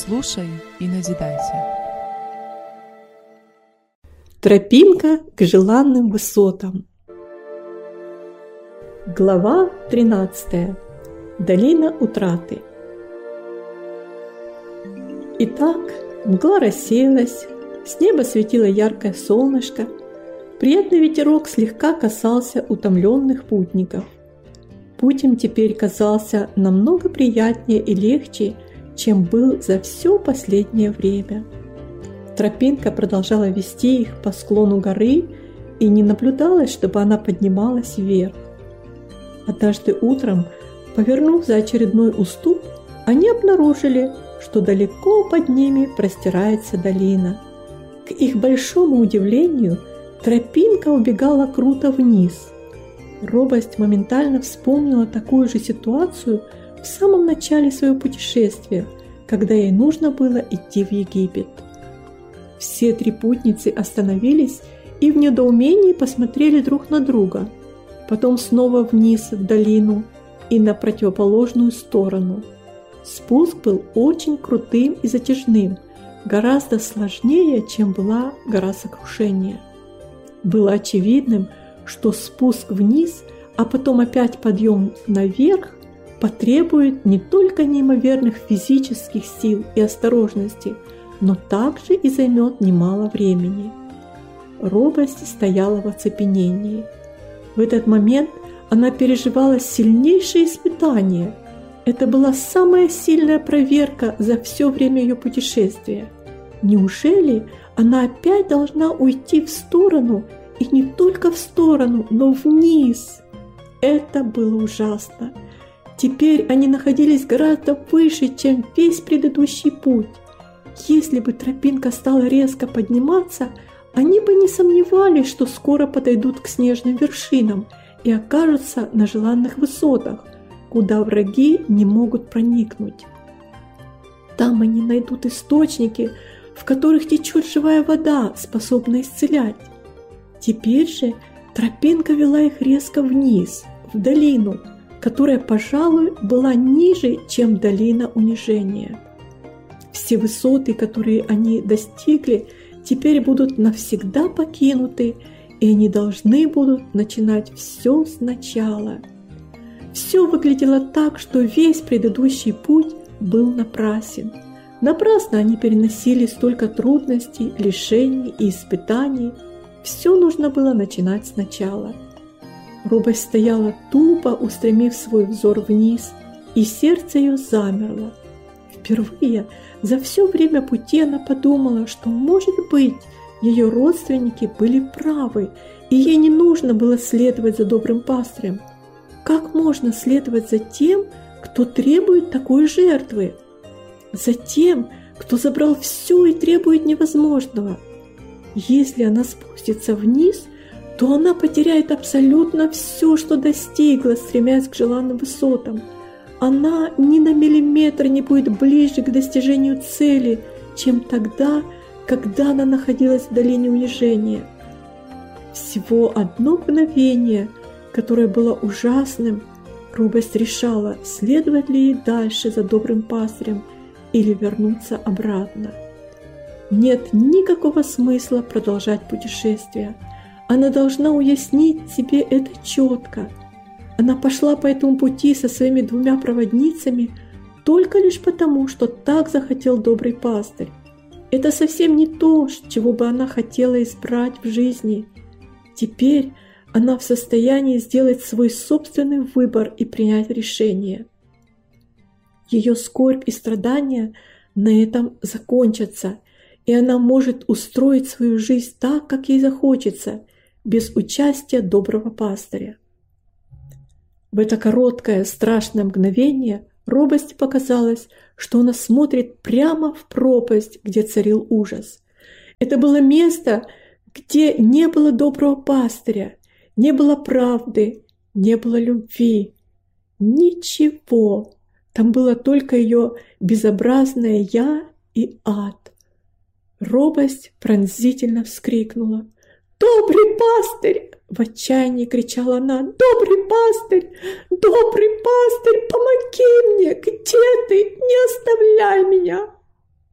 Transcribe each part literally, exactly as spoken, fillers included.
Слушай и назидайся. Тропинка к желанным высотам. Глава тринадцатая. Долина утраты. Итак, мгла рассеялась, с неба светило яркое солнышко, приятный ветерок слегка касался утомленных путников. Путь им теперь казался намного приятнее и легче, чем был за все последнее время. Тропинка продолжала вести их по склону горы, и не наблюдалось, чтобы она поднималась вверх. Однажды утром, повернув за очередной уступ, они обнаружили, что далеко под ними простирается долина. К их большому удивлению, тропинка убегала круто вниз. Робость моментально вспомнила такую же ситуацию в самом начале своего путешествия, когда ей нужно было идти в Египет. Все три путницы остановились и в недоумении посмотрели друг на друга, потом снова вниз в долину и на противоположную сторону. Спуск был очень крутым и затяжным, гораздо сложнее, чем была гора Сокрушения. Было очевидным, что спуск вниз, а потом опять подъем наверх потребует не только неимоверных физических сил и осторожности, но также и займет немало времени. Робость стояла в оцепенении. В этот момент она переживала сильнейшее испытание. Это была самая сильная проверка за все время ее путешествия. Неужели она опять должна уйти в сторону, и не только в сторону, но вниз? Это было ужасно. Теперь они находились гораздо выше, чем весь предыдущий путь. Если бы тропинка стала резко подниматься, они бы не сомневались, что скоро подойдут к снежным вершинам и окажутся на желанных высотах, куда враги не могут проникнуть. Там они найдут источники, в которых течет живая вода, способная исцелять. Теперь же тропинка вела их резко вниз, в долину, которая, пожалуй, была ниже, чем долина унижения. Все высоты, которые они достигли, теперь будут навсегда покинуты, и они должны будут начинать все сначала. Все выглядело так, что весь предыдущий путь был напрасен. Напрасно они переносили столько трудностей, лишений и испытаний. Все нужно было начинать сначала. Робость стояла тупо, устремив свой взор вниз, и сердце ее замерло. Впервые за все время пути она подумала, что, может быть, ее родственники были правы, и ей не нужно было следовать за добрым пастырем. Как можно следовать за тем, кто требует такой жертвы? За тем, кто забрал все и требует невозможного? Если она спустится вниз, то она потеряет абсолютно все, что достигла, стремясь к желанным высотам. Она ни на миллиметр не будет ближе к достижению цели, чем тогда, когда она находилась в долине унижения. Всего одно мгновение, которое было ужасным, Робость решала, следовать ли ей дальше за добрым пастырем или вернуться обратно. Нет никакого смысла продолжать путешествие. Она должна уяснить себе это четко. Она пошла по этому пути со своими двумя проводницами только лишь потому, что так захотел добрый пастырь. Это совсем не то, чего бы она хотела избрать в жизни. Теперь она в состоянии сделать свой собственный выбор и принять решение. Ее скорбь и страдания на этом закончатся, и она может устроить свою жизнь так, как ей захочется, без участия доброго пастыря. В это короткое страшное мгновение Робости показалось, что она смотрит прямо в пропасть, где царил ужас. Это было место, где не было доброго пастыря, не было правды, не было любви. Ничего. Там было только ее безобразное «я» и ад. Робость пронзительно вскрикнула. «Добрый пастырь!» — в отчаянии кричала она. «Добрый пастырь! Добрый пастырь! Помоги мне! Где ты? Не оставляй меня!»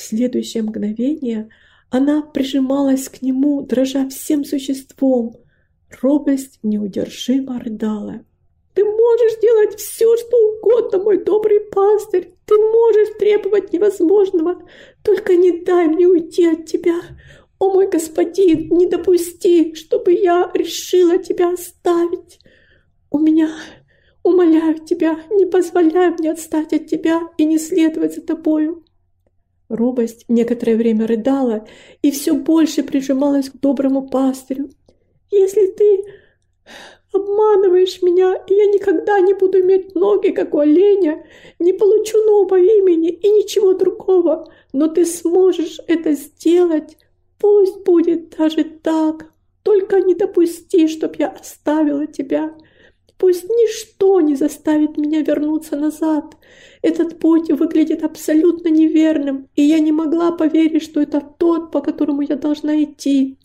следующее мгновение она прижималась к нему, дрожа всем существом. Робость неудержимо рыдала. «Ты можешь делать все, что угодно, мой добрый пастырь! Ты можешь требовать невозможного! Только не дай мне уйти от тебя! О мой господин, не допусти, чтобы я решила тебя оставить! У меня, умоляю тебя, не позволяй мне отстать от тебя и не следовать за тобою!» Робость некоторое время рыдала и все больше прижималась к доброму пастырю. «Если ты обманываешь меня, и я никогда не буду иметь ноги, как у оленя, не получу нового имени и ничего другого, но ты сможешь это сделать, пусть будет даже так, только не допусти, чтоб я оставила тебя. Пусть ничто не заставит меня вернуться назад. Этот путь выглядит абсолютно неверным, и я не могла поверить, что это тот, по которому я должна идти».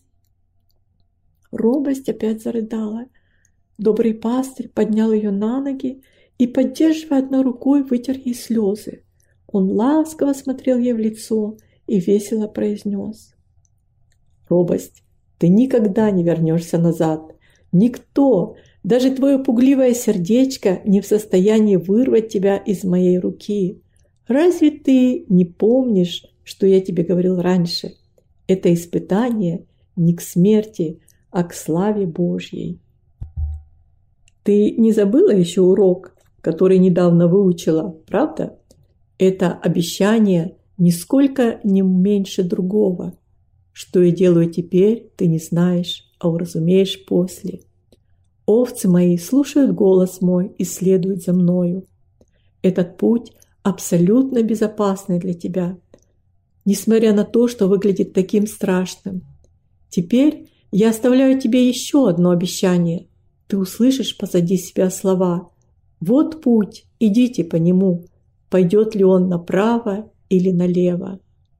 Робость опять зарыдала. Добрый пастырь поднял ее на ноги и, поддерживая одной рукой, вытер ей слезы. Он ласково смотрел ей в лицо и весело произнес: «Робость, ты никогда не вернешься назад. Никто, даже твое пугливое сердечко, не в состоянии вырвать тебя из моей руки. Разве ты не помнишь, что я тебе говорил раньше? Это испытание не к смерти, а к славе Божьей». Ты не забыла еще урок, который недавно выучила, правда? Это обещание нисколько не меньше другого. Что я делаю теперь, ты не знаешь, а уразумеешь после. Овцы мои слушают голос мой и следуют за мною. Этот путь абсолютно безопасный для тебя, несмотря на то, что выглядит таким страшным. Теперь я оставляю тебе еще одно обещание. Ты услышишь позади себя слова: «Вот путь, идите по нему, пойдет ли он направо или налево».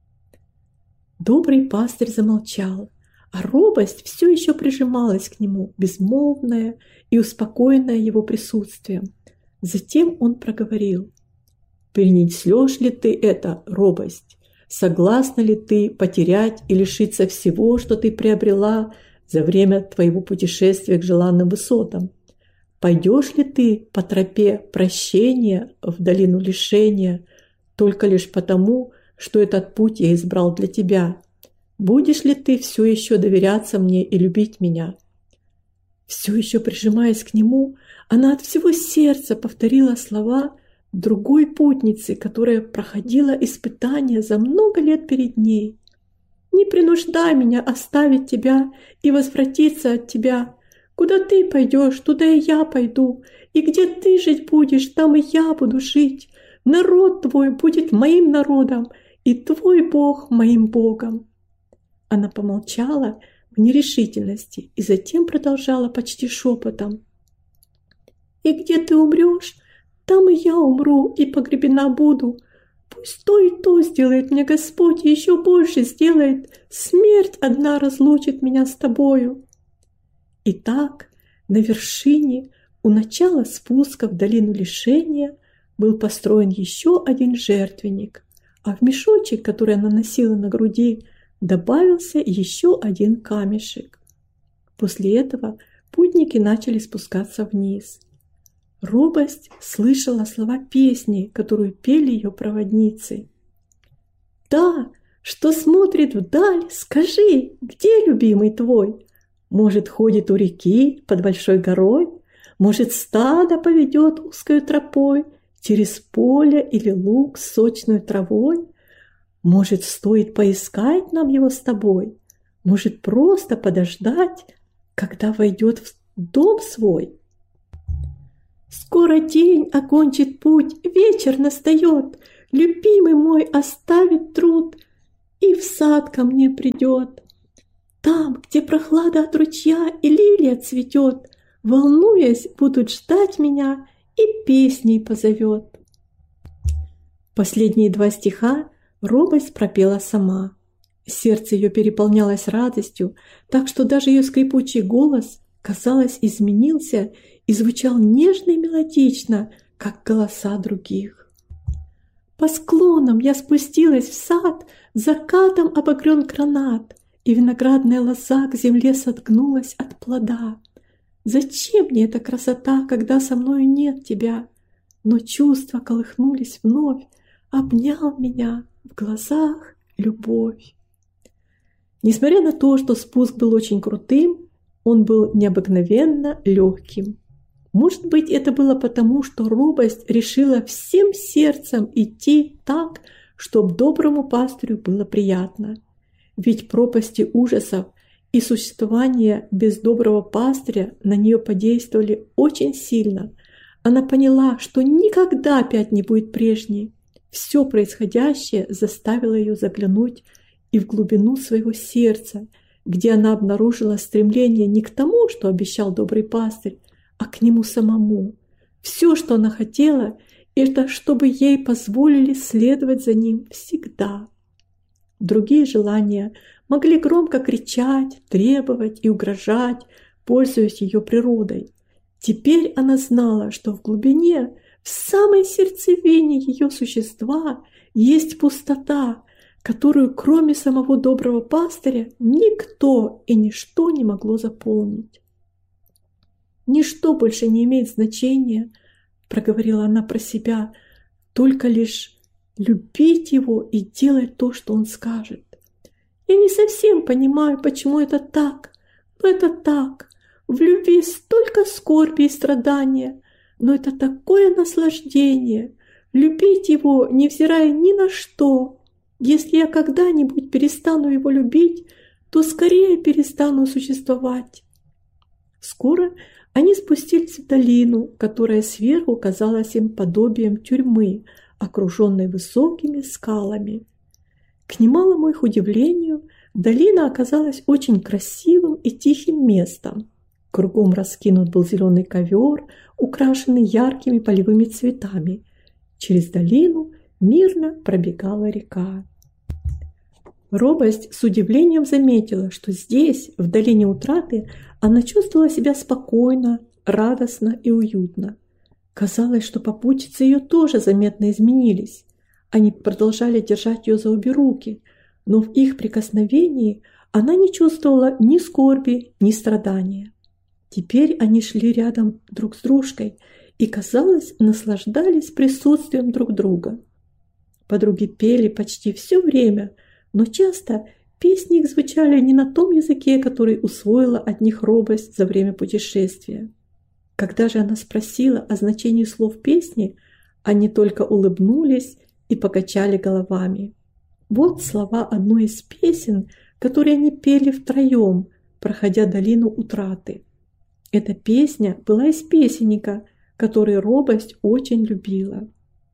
Добрый пастырь замолчал, а робость все еще прижималась к нему, безмолвная и успокоенная его присутствием. Затем он проговорил: «Перенесешь ли ты это, робость? Согласна ли ты потерять и лишиться всего, что ты приобрела за время твоего путешествия к желанным высотам? Пойдешь ли ты по тропе прощения в долину лишения только лишь потому, что этот путь я избрал для тебя? Будешь ли ты все еще доверяться мне и любить меня?» Все еще прижимаясь к нему, она от всего сердца повторила слова другой путницы, которая проходила испытания за много лет перед ней. «Не принуждай меня оставить тебя и возвратиться от тебя. Куда ты пойдешь, туда и я пойду, и где ты жить будешь, там и я буду жить. Народ твой будет моим народом, и твой Бог моим Богом». Она помолчала в нерешительности и затем продолжала почти шепотом: «И где ты умрешь, там и я умру и погребена буду. Пусть то и то сделает мне Господь, и еще больше сделает. Смерть одна разлучит меня с тобою». Итак, на вершине, у начала спуска в долину лишения, был построен еще один жертвенник, а в мешочек, который она носила на груди, добавился еще один камешек. После этого путники начали спускаться вниз. Робость слышала слова песни, которую пели ее проводницы. «Да, что смотрит вдаль, скажи, где любимый твой? Может, ходит у реки под большой горой? Может, стадо поведет узкой тропой через поле или луг с сочной травой? Может, стоит поискать нам его с тобой? Может, просто подождать, когда войдет в дом свой? Скоро день окончит путь, вечер настает, любимый мой оставит труд и в сад ко мне придет. Там, где прохлада от ручья и лилия цветет, волнуясь, будут ждать меня и песней позовет». Последние два стиха робость пропела сама. Сердце ее переполнялось радостью, так что даже ее скрипучий голос, казалось, изменился и звучал нежно и мелодично, как голоса других. По склонам я спустилась в сад, закатом обогрен гранат, и виноградная лоза к земле соткнулась от плода. Зачем мне эта красота, когда со мною нет тебя? Но чувства колыхнулись вновь, обнял меня в глазах любовь. Несмотря на то, что спуск был очень крутым, он был необыкновенно легким. Может быть, это было потому, что робость решила всем сердцем идти так, чтобы доброму пастырю было приятно. Ведь пропасти ужасов и существование без доброго пастыря на нее подействовали очень сильно. Она поняла, что никогда опять не будет прежней. Все происходящее заставило ее заглянуть и в глубину своего сердца, где она обнаружила стремление не к тому, что обещал добрый пастырь, а к нему самому. Все, что она хотела, это чтобы ей позволили следовать за ним всегда. Другие желания могли громко кричать, требовать и угрожать, пользуясь ее природой. Теперь она знала, что в глубине, в самой сердцевине ее существа есть пустота, которую кроме самого доброго пастыря никто и ничто не могло заполнить. «Ничто больше не имеет значения», — проговорила она про себя, — «только лишь любить его и делать то, что он скажет. Я не совсем понимаю, почему это так, но это так. В любви столько скорби и страдания, но это такое наслаждение, любить его, невзирая ни на что. Если я когда-нибудь перестану его любить, то скорее перестану существовать». Скоро они спустились в долину, которая сверху казалась им подобием тюрьмы, окруженной высокими скалами. К немалому их удивлению, долина оказалась очень красивым и тихим местом. Кругом раскинут был зеленый ковер, украшенный яркими полевыми цветами. Через долину мирно пробегала река. Робость с удивлением заметила, что здесь, в долине утраты, она чувствовала себя спокойно, радостно и уютно. Казалось, что попутчицы ее тоже заметно изменились. Они продолжали держать ее за обе руки, но в их прикосновении она не чувствовала ни скорби, ни страдания. Теперь они шли рядом друг с дружкой и, казалось, наслаждались присутствием друг друга. Подруги пели почти все время, но часто песни их звучали не на том языке, который усвоила от них робость за время путешествия. Когда же она спросила о значении слов песни, они только улыбнулись и покачали головами. Вот слова одной из песен, которые они пели втроем, проходя долину утраты. Эта песня была из песенника, который робость очень любила.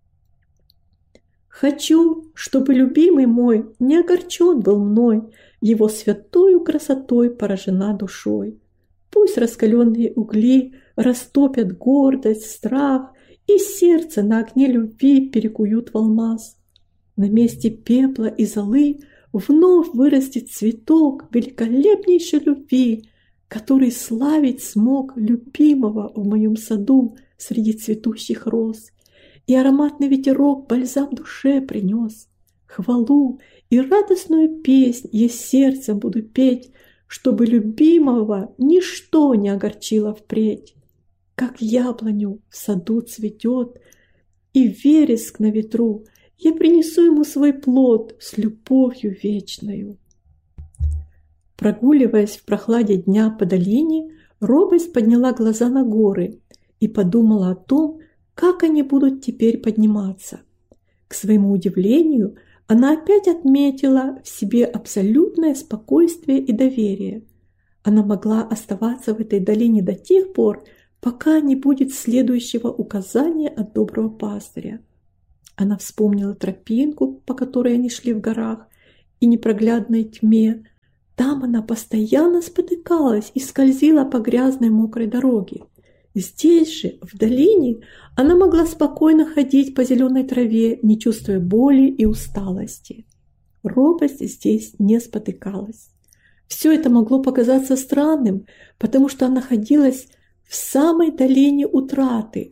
«Хочу, чтобы любимый мой не огорчен был мной, его святою красотой поражена душой. Пусть раскаленные угли растопят гордость, страх, и сердце на огне любви перекуют в алмаз. На месте пепла и золы вновь вырастет цветок великолепнейшей любви, который славить смог любимого в моем саду среди цветущих роз. И ароматный ветерок бальзам душе принес. Хвалу и радостную песнь я сердцем буду петь, чтобы любимого ничто не огорчило впредь. Как яблоню в саду цветет, и вереск на ветру, я принесу ему свой плод с любовью вечною». Прогуливаясь в прохладе дня по долине, робость подняла глаза на горы и подумала о том, как они будут теперь подниматься. К своему удивлению, она опять отметила в себе абсолютное спокойствие и доверие. Она могла оставаться в этой долине до тех пор, пока не будет следующего указания от доброго пастыря. Она вспомнила тропинку, по которой они шли в горах, и непроглядной тьме. Там она постоянно спотыкалась и скользила по грязной мокрой дороге. Здесь же, в долине, она могла спокойно ходить по зеленой траве, не чувствуя боли и усталости. Робость здесь не спотыкалась. Все это могло показаться странным, потому что она находилась в самой долине утраты,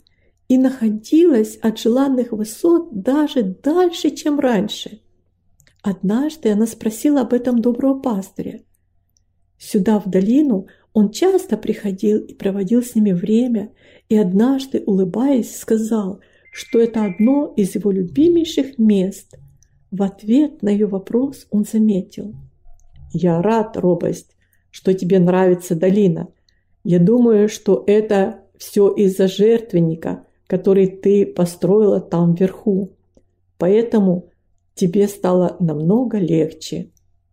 и находилась от желанных высот даже дальше, чем раньше. Однажды она спросила об этом доброго пастыря. Сюда, в долину, он часто приходил и проводил с ними время, и однажды, улыбаясь, сказал, что это одно из его любимейших мест. В ответ на ее вопрос он заметил: «Я рад, робость, что тебе нравится долина. Я думаю, что это все из-за жертвенника, который ты построила там вверху. Поэтому тебе стало намного легче».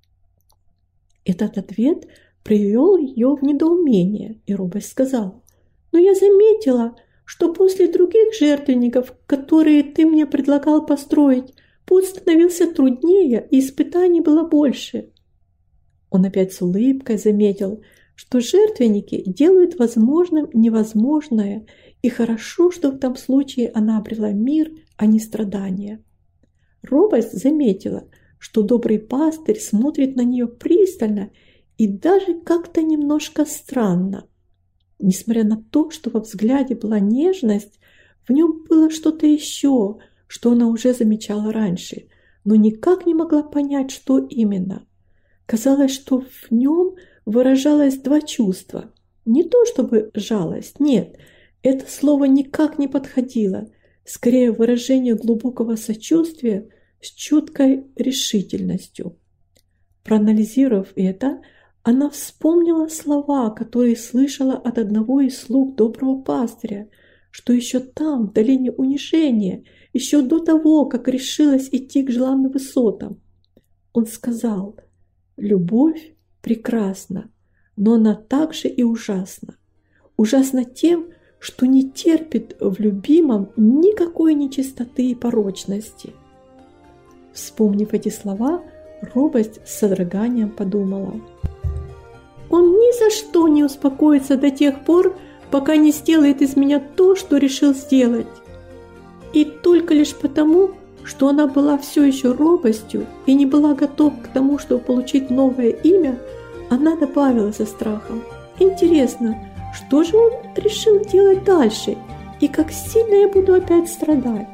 Этот ответ привел ее в недоумение, и робость сказала: «Но я заметила, что после других жертвенников, которые ты мне предлагал построить, путь становился труднее, и испытаний было больше». Он опять с улыбкой заметил, что жертвенники делают возможным невозможное, и хорошо, что в том случае она обрела мир, а не страдания. Робость заметила, что добрый пастырь смотрит на нее пристально и даже как-то немножко странно. Несмотря на то, что во взгляде была нежность, в нем было что-то еще, что она уже замечала раньше, но никак не могла понять, что именно. Казалось, что в нем выражалось два чувства. Не то чтобы жалость, нет, это слово никак не подходило, скорее выражение глубокого сочувствия с чуткой решительностью. Проанализировав это, она вспомнила слова, которые слышала от одного из слуг доброго пастыря, что еще там, в долине унижения, еще до того, как решилась идти к желанным высотам. Он сказал: «Любовь прекрасна, но она также и ужасна. Ужасна тем, что не терпит в любимом никакой нечистоты и порочности». Вспомнив эти слова, робость с содроганием подумала: «Он ни за что не успокоится до тех пор, пока не сделает из меня то, что решил сделать». И только лишь потому, что она была все еще робостью и не была готова к тому, чтобы получить новое имя, она добавила со страхом: «Интересно, что же он решил делать дальше, и как сильно я буду опять страдать?»